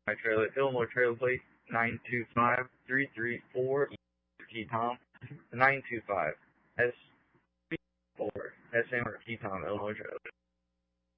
My trailer, Illinois trailer plate 925334 T Tom 925 S4 SM or T Tom Illinois trailer.